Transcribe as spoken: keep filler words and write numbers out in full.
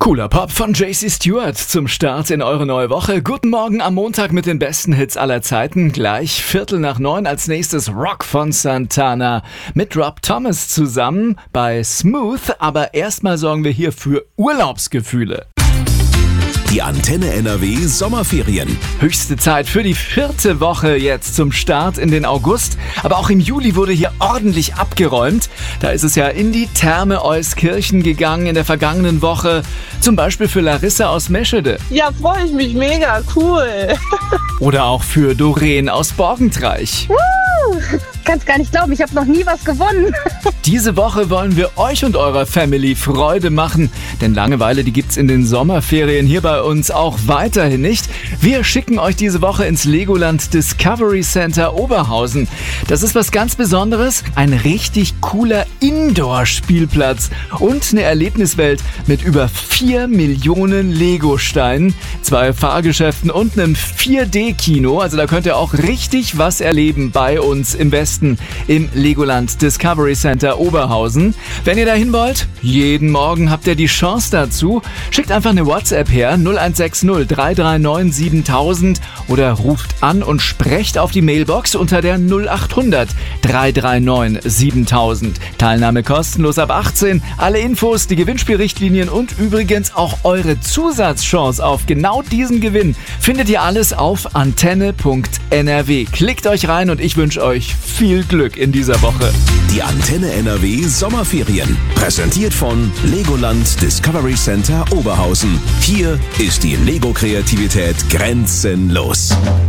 Cooler Pop von J C Stewart zum Start in eure neue Woche. Guten Morgen am Montag mit den besten Hits aller Zeiten. Gleich Viertel nach neun als nächstes Rock von Santana mit Rob Thomas zusammen bei Smooth. Aber erstmal sorgen wir hier für Urlaubsgefühle. Die Antenne N R W Sommerferien. Höchste Zeit für die vierte Woche jetzt zum Start in den August. Aber auch im Juli wurde hier ordentlich abgeräumt. Da ist es ja in die Therme Euskirchen gegangen in der vergangenen Woche. Zum Beispiel für Larissa aus Meschede. Ja, freue ich mich mega, cool. Oder auch für Doreen aus Borgentreich. Kannst gar nicht glauben, ich habe noch nie was gewonnen. Diese Woche wollen wir euch und eurer Family Freude machen, denn Langeweile, die gibt's in den Sommerferien hier bei uns auch weiterhin nicht. Wir schicken euch diese Woche ins Legoland Discovery Center Oberhausen. Das ist was ganz Besonderes, ein richtig cooler Indoor-Spielplatz und eine Erlebniswelt mit über vier Millionen Lego-Steinen, zwei Fahrgeschäften und einem vier D Kino. Also da könnt ihr auch richtig was erleben bei uns im Westen im Legoland Discovery Center Oberhausen. Wenn ihr dahin wollt, jeden Morgen habt ihr die Chance dazu. Schickt einfach eine WhatsApp her, null eins sechs null drei drei neun siebentausend oder ruft an und sprecht auf die Mailbox unter der null acht hundert drei drei neun siebentausend. Teilnahme kostenlos ab achtzehn. Alle Infos, die Gewinnspielrichtlinien und übrigens auch eure Zusatzchance auf genau diesen Gewinn findet ihr alles auf antenne punkt n r w. Klickt euch rein und ich wünsche euch viel Glück in dieser Woche. Die Antenne N R W Sommerferien. Präsentiert von Legoland Discovery Center Oberhausen. Hier ist die Lego-Kreativität grenzenlos.